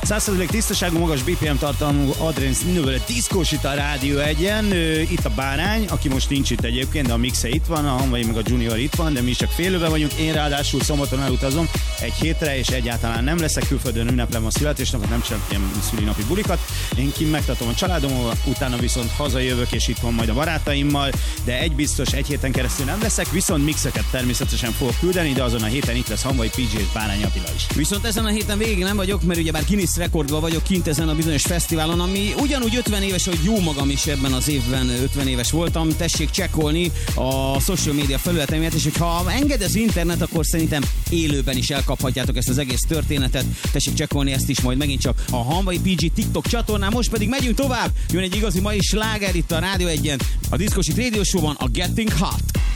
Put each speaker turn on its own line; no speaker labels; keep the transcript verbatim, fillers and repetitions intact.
száz százalék tisztaságú, magas bé pé em tartalmú adrensz növölő diszkós itt a Rádió egyen. Itt a Bárány, aki most nincs itt egyébként, de a Mixe itt van, a Hanvai meg a Junior itt van, de mi csak félőben vagyunk. Én ráadásul szombaton elutazom egy hétre, és egyáltalán nem leszek külföldön, ünneplem a születésnapot, nem csinálok ilyen szülinapi bulikat. Én kint megtartom a családommal, utána viszont hazajövök, és itt van majd a barátaimmal, de egy biztos, egy héten keresztül nem leszek, viszont mixeket természetesen fogok küldeni, de azon a héten itt lesz Hanvai pé gé és Bárány Attila is.
Viszont ezen a héten végig nem vagyok, mert ugyebár Guinness rekordban vagyok kint ezen a bizonyos fesztiválon, ami ugyanúgy ötven éves, hogy jó magam is ebben az évben ötven éves voltam. Tessék csekkolni a social media felületeimet, és hogyha enged az internet, akkor szerintem élőben is elkaphatjátok ezt az egész történetet. Tessék csekkolni ezt is majd megint csak a Hanvai pé gé TikTok csatornán. Most pedig megyünk tovább. Jön egy igazi mai sláger itt a Rádió egyen. A Diszkósít Radio Show-ban a Getting Hot.